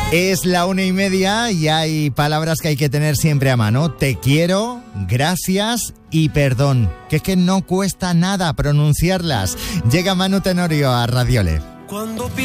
Es la 1:30 y hay palabras que hay que tener siempre a mano. Te quiero, gracias y perdón. Que es que no cuesta nada pronunciarlas. Llega Manu Tenorio a Radiole.